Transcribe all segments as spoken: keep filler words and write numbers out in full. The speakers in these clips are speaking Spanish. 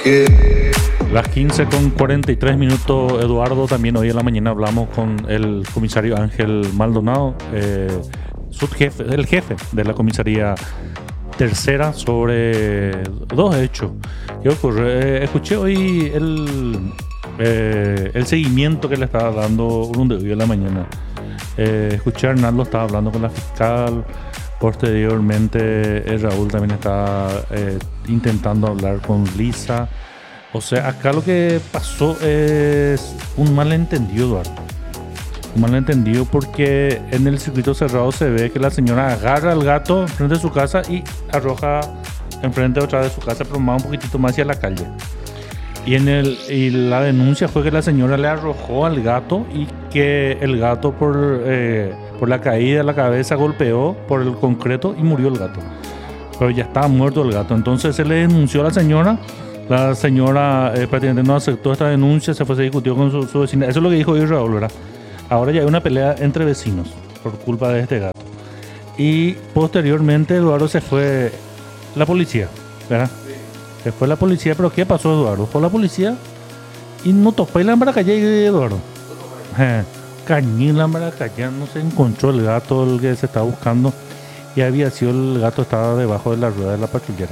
Las quince con cuarenta y tres minutos, Eduardo. También hoy en la mañana hablamos con el comisario Ángel Maldonado, eh, subjefe, el jefe de la comisaría tercera, sobre dos hechos que ocurre. Eh, escuché hoy el, eh, el seguimiento que le estaba dando un de hoy en la mañana. Eh, escuché a Arnaldo, estaba hablando con la fiscal. Posteriormente, eh, Raúl también estaba eh, intentando hablar con Lisa. O sea, acá lo que pasó es un malentendido, Eduardo. Un malentendido porque en el circuito cerrado se ve que la señora agarra al gato enfrente de su casa y arroja enfrente otra vez de su casa, pero más un poquitito más hacia la calle. Y, en el, y la denuncia fue que la señora le arrojó al gato y que el gato por, eh, por la caída de la cabeza golpeó por el concreto y murió el gato. Pero ya estaba muerto el gato. Entonces se le denunció a la señora. La señora eh, prácticamente no aceptó esta denuncia, se fue, se discutió con su, su vecina. Eso es lo que dijo hoy Raúl, ¿verdad? Ahora ya hay una pelea entre vecinos por culpa de este gato. Y posteriormente, Eduardo, se fue la policía, ¿verdad? Sí. Se fue la policía, pero ¿qué pasó, Eduardo? Fue la policía y no topó la embaracalla, Eduardo. Eh, Cañín la embaracalla, no se encontró el gato, el que se estaba buscando. Y había sido el gato, estaba debajo de la rueda de la patrullera.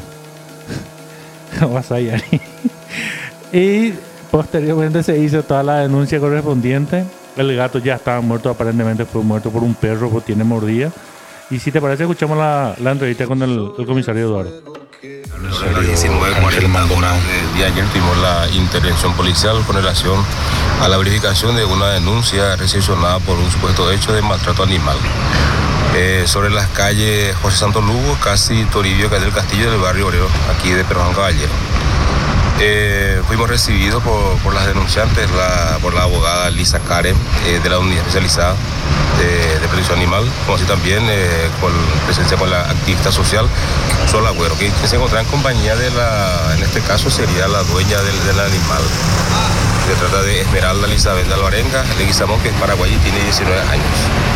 Vas a ir. Y posteriormente se hizo toda la denuncia correspondiente. El gato ya estaba muerto, aparentemente fue muerto por un perro, pues tiene mordida. Y si te parece, escuchamos la, la entrevista con el, el comisario Eduardo. A las diecinueve cuarenta horas del día ayer tuvimos la intervención policial con relación a la verificación de una denuncia recepcionada por un supuesto hecho de maltrato animal. Eh, sobre las calles José Santos Lugo, casi Toribio, calle del Castillo, del barrio Obrero, aquí de Perón Caballero. Eh, fuimos recibidos por, por las denunciantes, la, por la abogada Lisa Karen, eh, de la unidad especializada de, de protección animal, como así también eh, con presencia con la activista social Sol Agüero, que, que se encontraba en compañía de la, en este caso sería la dueña del, del animal. Se trata de Esmeralda Elizabeth Alvarenga Leguizamón, que es paraguaya y tiene diecinueve años.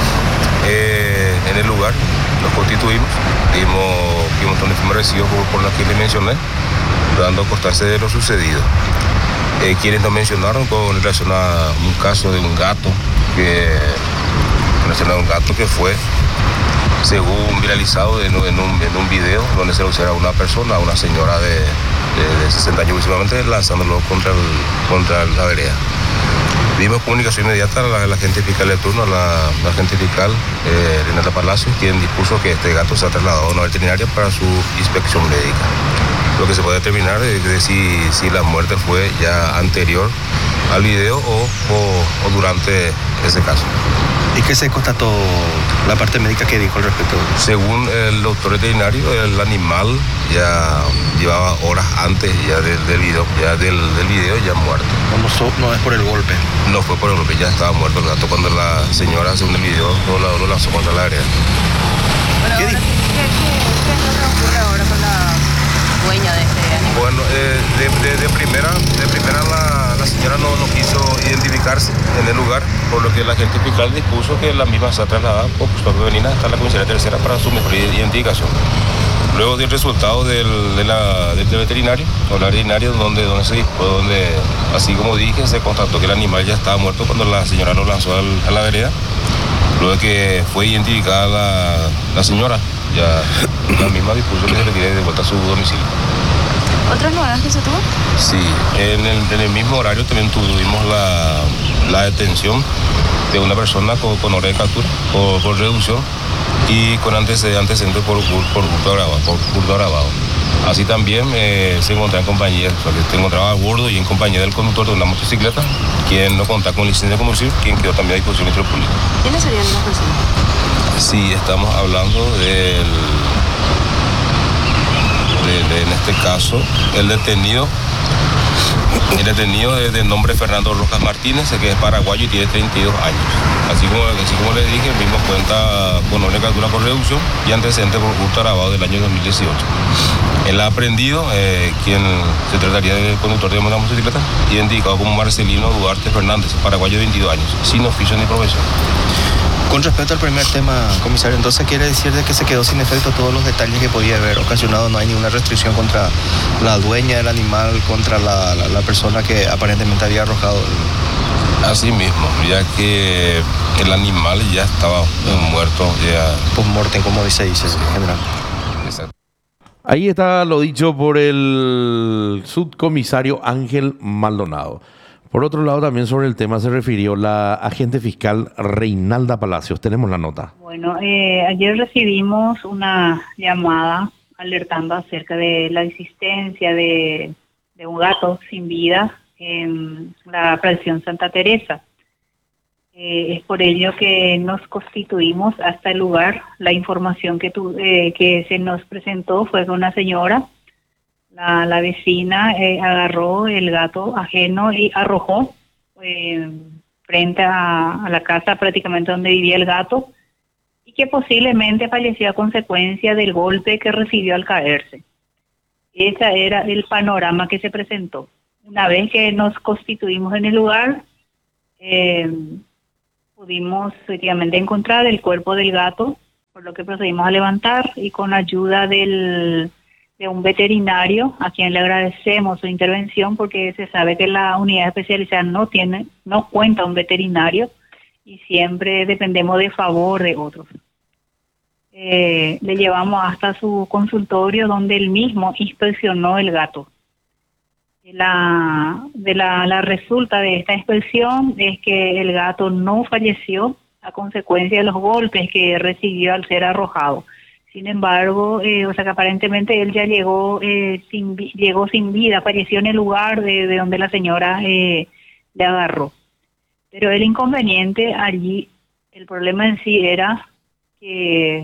Eh, en el lugar nos constituimos, dimos, dimos un informe recibo por, por lo que le mencioné, dando constancia de lo sucedido. Eh, quienes nos mencionaron con relación a un caso de un gato, que, relación a un gato que fue, según viralizado en, en, un, en un video donde se lo observa a una persona, a una señora de, de, de sesenta años aproximadamente, lanzándolo contra, el, contra la vereda. Dimos comunicación inmediata a la, la agente fiscal de turno, a la, la agente fiscal eh, Renata Palacios, quien dispuso que este gato sea trasladado a una veterinaria para su inspección médica. Lo que se puede determinar es de si, si la muerte fue ya anterior al video o, o, o durante ese caso. ¿Y qué se constató la parte médica que dijo al respecto? Según el doctor veterinario, el animal ya llevaba horas antes ya del, del video, ya del, del video ya muerto. No, so, no es por el golpe. No fue por el golpe, ya estaba muerto el gato cuando la señora, según el video, lo, lo lanzó contra la área. Bueno, ¿Qué, ¿qué, qué, ¿qué es lo que ocurre ahora con la dueña de este animal? Bueno, eh, de, de, de primera, de primera la, la señora no, no quiso identificarse en el lugar, por lo que la agente fiscal dispuso que la misma sea trasladada por custodia femenina hasta la comisaría tercera para su mejor identificación. Luego del resultado del, de la, del, del veterinario, o la veterinaria, donde, donde, se, donde, así como dije, se constató que el animal ya estaba muerto cuando la señora lo lanzó al, a la vereda. Luego de que fue identificada la, la señora, ya la misma dispuso que se retire de vuelta a su domicilio. ¿Otras novedades que se tuvo? Sí, en el, en el mismo horario también tuvimos la, la detención de una persona con, con orden de captura por, por reducción y con antecedentes por, por, por hurto agravado, por hurto agravado. Así también eh, se encontraba en compañía, o sea, que se encontraba a bordo y en compañía del conductor de una motocicleta, quien no contaba con licencia de conducir, quien quedó también a disposición del Ministerio Público. ¿Quiénes serían las personas? Sí, estamos hablando del, de, de, en este caso, el detenido. El detenido es de nombre Fernando Rojas Martínez, que es paraguayo y tiene treinta y dos años. Así como, así como les dije, el mismo cuenta con orden de captura por reducción y antecedente por hurto agravado del año dos mil dieciocho. El aprehendido, eh, quien se trataría del conductor de una motocicleta, identificado como Marcelino Duarte Fernández, paraguayo de veintidós años, sin oficio ni profesión. Con respecto al primer tema, comisario, entonces quiere decir de que se quedó sin efecto todos los detalles que podía haber ocasionado. No hay ninguna restricción contra la dueña del animal, contra la, la, la persona que aparentemente había arrojado. Así mismo, ya que el animal ya estaba muerto, ya... Post-mortem, como dice, dice en general. Exacto. Ahí está lo dicho por el subcomisario Ángel Maldonado. Por otro lado, también sobre el tema se refirió la agente fiscal Reinalda Palacios. Tenemos la nota. Bueno, eh, ayer recibimos una llamada alertando acerca de la existencia de, de un gato sin vida en la fracción Santa Teresa. Eh, es por ello que nos constituimos hasta el lugar. La información que, tu, eh, que se nos presentó fue que una señora, la, la vecina, eh, agarró el gato ajeno y arrojó eh, frente a, a la casa prácticamente donde vivía el gato, y que posiblemente falleció a consecuencia del golpe que recibió al caerse. Ese era el panorama que se presentó. Una vez que nos constituimos en el lugar, eh, pudimos efectivamente encontrar el cuerpo del gato, por lo que procedimos a levantar, y con ayuda del, de un veterinario, a quien le agradecemos su intervención, porque se sabe que la unidad especializada no tiene, no cuenta un veterinario, y siempre dependemos de favor de otros. Eh, le llevamos hasta su consultorio, donde él mismo inspeccionó el gato. La, de la, la resulta de esta inspección es que el gato no falleció a consecuencia de los golpes que recibió al ser arrojado. Sin embargo, eh, o sea que aparentemente él ya llegó, eh, sin, llegó sin vida, falleció en el lugar de, de donde la señora eh, le agarró. Pero el inconveniente allí, el problema en sí era que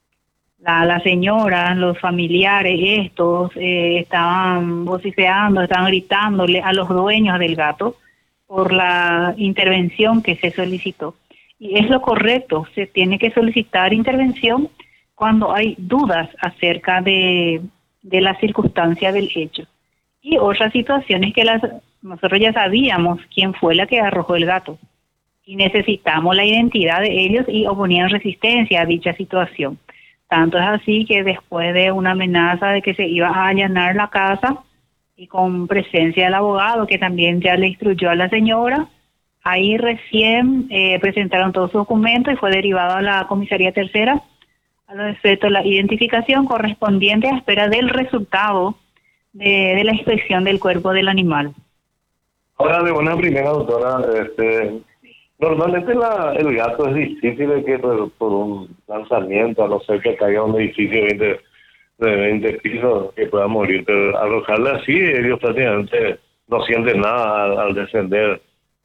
La, la señora, los familiares, estos, eh, estaban vociferando, estaban gritándole a los dueños del gato por la intervención que se solicitó. Y es lo correcto, se tiene que solicitar intervención cuando hay dudas acerca de, de la circunstancia del hecho. Y otras situaciones que las, nosotros ya sabíamos quién fue la que arrojó el gato. Y necesitamos la identidad de ellos y oponían resistencia a dicha situación. Tanto es así que después de una amenaza de que se iba a allanar la casa, y con presencia del abogado, que también ya le instruyó a la señora, ahí recién eh, presentaron todos sus documentos y fue derivado a la comisaría tercera a los efectos de la identificación correspondiente a espera del resultado de, de la inspección del cuerpo del animal. Ahora, de buena primera, doctora, este... normalmente la, el gato es difícil de que por, por un lanzamiento, a no ser que caiga un edificio de veinte, de veinte pisos, que pueda morir, pero arrojarle así, ellos prácticamente no sienten nada al, al descender.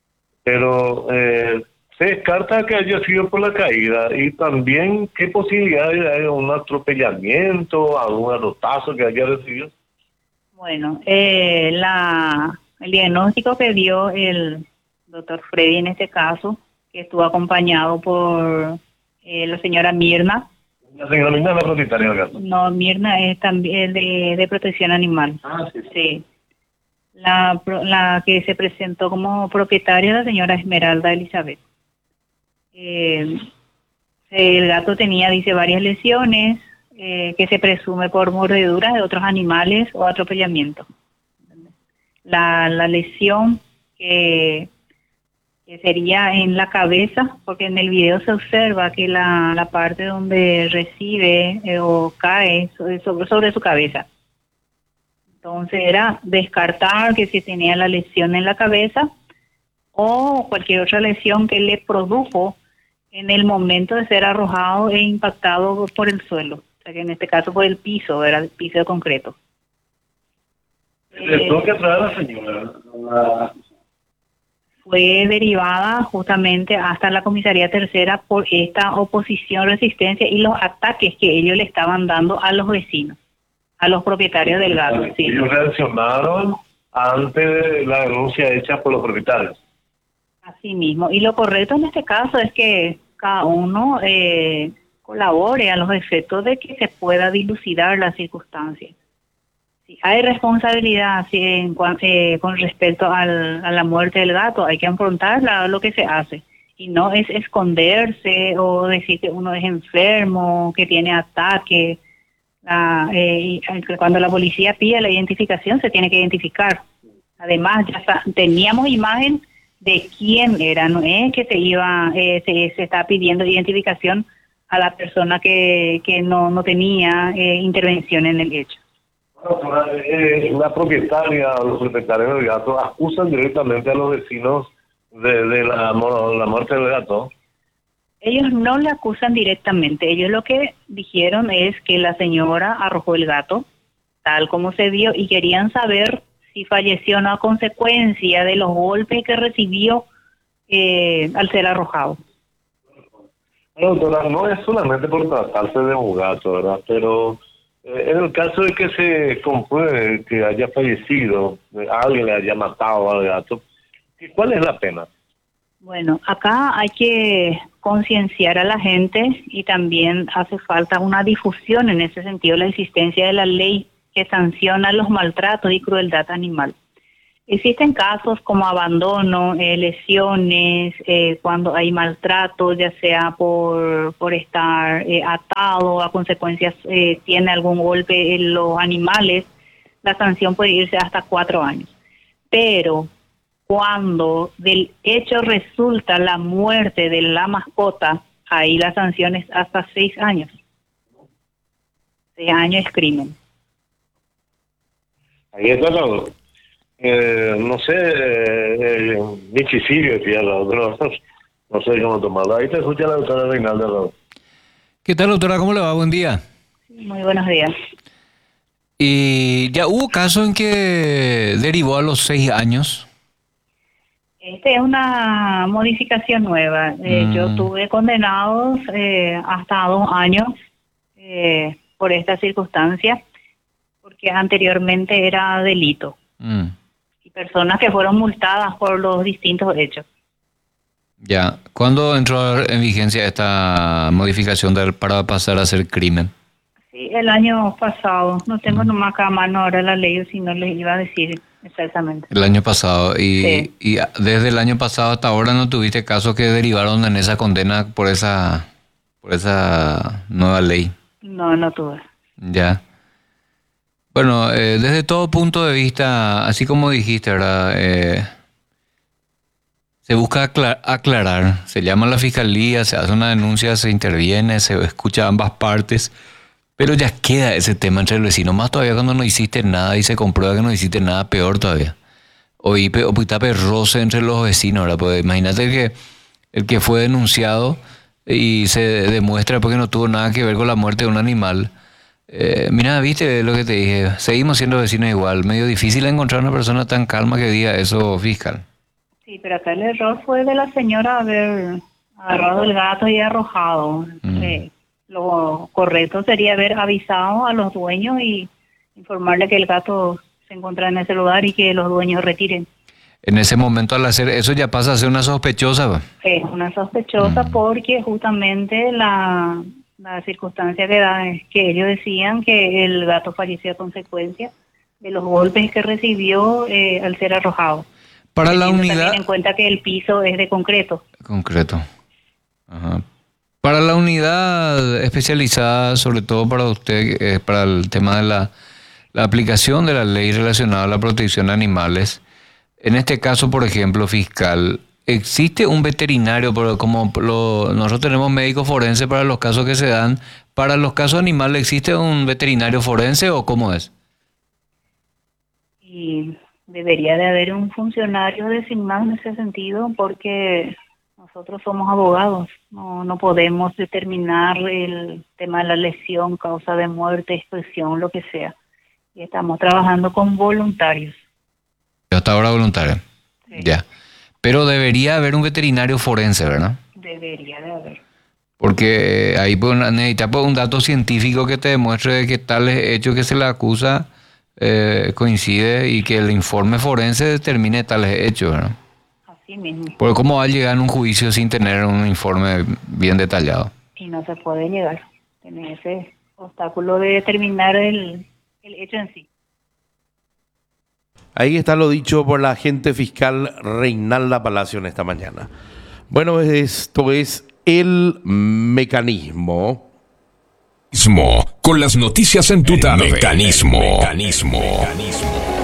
Pero eh, se descarta que haya sido por la caída, y también qué posibilidades hay de un atropellamiento, algún arrotazo que haya recibido. Bueno, eh, la, el diagnóstico que dio el doctor Freddy en este caso, que estuvo acompañado por eh, la señora Mirna. La señora Mirna es la propietaria del gato. No, Mirna es también de, de protección animal. Ah, sí. Sí. La, la que se presentó como propietaria, la señora Esmeralda Elizabeth. Eh, el gato tenía, dice, varias lesiones eh, que se presume por mordeduras de otros animales o atropellamiento. La, la lesión que... que sería en la cabeza, porque en el video se observa que la, la parte donde recibe eh, o cae sobre, sobre su cabeza. Entonces era descartar que si tenía la lesión en la cabeza o cualquier otra lesión que le produjo en el momento de ser arrojado e impactado por el suelo. O sea que en este caso por el piso, era el piso de concreto. ¿Le tengo que traer a la señora? La... fue derivada justamente hasta la comisaría tercera por esta oposición, resistencia y los ataques que ellos le estaban dando a los vecinos, a los propietarios del gato. Sí. Ellos reaccionaron ante la denuncia hecha por los propietarios. Así mismo. Y lo correcto en este caso es que cada uno eh, colabore a los efectos de que se pueda dilucidar las circunstancias. Si hay responsabilidad si en, eh, con respecto al, a la muerte del gato, hay que afrontar la, lo que se hace. y no es esconderse o decir que uno es enfermo, que tiene ataque. La, eh, y cuando la policía pide la identificación, se tiene que identificar. Además, ya está, teníamos imagen de quién era, no es que se iba, eh, se, se está pidiendo identificación a la persona que, que no, no tenía eh, intervención en el hecho. Doctora, eh, la propietaria o los propietarios del gato acusan directamente a los vecinos de, de la, la muerte del gato. Ellos no le acusan directamente. Ellos lo que dijeron es que la señora arrojó el gato, tal como se vio, y querían saber si falleció o no a consecuencia de los golpes que recibió eh, al ser arrojado. Bueno, doctora, no es solamente por tratarse de un gato, ¿verdad? Pero eh, en el caso de que se compruebe que haya fallecido, eh, alguien le haya matado al gato, ¿cuál es la pena? Bueno, acá hay que concienciar a la gente y también hace falta una difusión en ese sentido, la existencia de la ley que sanciona los maltratos y crueldad animal. Existen casos como abandono, eh, lesiones, eh, cuando hay maltrato, ya sea por, por estar eh, atado, a consecuencias eh, tiene algún golpe en los animales, la sanción puede irse hasta cuatro años. Pero cuando del hecho resulta la muerte de la mascota, ahí la sanción es hasta seis años. Seis años es crimen. Ahí está todo. Eh, no sé, eh, micicidio, decía la doctora, no sé cómo tomarlo. Ahí te escucha la doctora Reinalda. ¿Qué tal, doctora? ¿Cómo le va? Buen día. Muy buenos días. ¿Y ya hubo caso en que derivó a los seis años? Esta es una modificación nueva. Eh, Mm. Yo tuve condenados eh, hasta dos años eh, por esta circunstancia, porque anteriormente era delito. Mm. Y personas que fueron multadas por los distintos hechos. Ya. ¿Cuándo entró en vigencia esta modificación del, para pasar a ser crimen? Sí, el año pasado. No tengo nomás acá a mano ahora la ley, si no les iba a decir exactamente. El año pasado. Y, Sí. y desde el año pasado hasta ahora no tuviste casos que derivaron en esa condena por esa, por esa nueva ley. No, no tuve. Ya. Bueno, eh, desde todo punto de vista, así como dijiste, ¿verdad? Eh, se busca aclar- aclarar, se llama a la fiscalía, se hace una denuncia, se interviene, se escucha ambas partes, pero ya queda ese tema entre el vecino, más todavía cuando no hiciste nada y se comprueba que no hiciste nada, peor todavía. O está roce entre los vecinos, ¿verdad? Pues imagínate que el que fue denunciado y se demuestra porque no tuvo nada que ver con la muerte de un animal. Eh, mira, viste lo que te dije, seguimos siendo vecinos igual, medio difícil encontrar una persona tan calma que diga eso, fiscal. Sí, pero acá el error fue de la señora haber agarrado el gato y arrojado. Mm. Eh, lo correcto sería haber avisado a los dueños y informarle que el gato se encuentra en ese lugar y que los dueños retiren. En ese momento al hacer eso ya pasa a ser una sospechosa, ¿va? Es una sospechosa Mm. porque justamente la, la circunstancia que da es que ellos decían que el gato falleció a consecuencia de los golpes que recibió eh, al ser arrojado. Para la Teniendo unidad... también en cuenta que el piso es de concreto. Concreto. Ajá. Para la unidad especializada, sobre todo para usted, eh, para el tema de la, la aplicación de la ley relacionada a la protección de animales, en este caso, por ejemplo, fiscal, ¿existe un veterinario, pero como lo, nosotros tenemos médico forense para los casos que se dan, para los casos animales, ¿existe un veterinario forense o cómo es? Y debería de haber un funcionario designado en ese sentido porque nosotros somos abogados, no, no podemos determinar el tema de la lesión, causa de muerte, expresión, lo que sea. Y estamos trabajando con voluntarios. Hasta ahora voluntario. Sí. Ya. Pero debería haber un veterinario forense, ¿verdad? Debería de haber. Porque ahí pues, necesita pues, un dato científico que te demuestre que tal hecho que se le acusa eh, coincide y que el informe forense determine tales hechos, ¿verdad? Así mismo. Porque cómo va a llegar a un juicio sin tener un informe bien detallado. Y no se puede llegar. Tiene ese obstáculo de determinar el, el hecho en sí. Ahí está lo dicho por la agente fiscal Reinalda Palacio en esta mañana. Bueno, esto es El Mecanismo. Con las noticias en tu tarde. Mecanismo. Mecanismo. Mecanismo.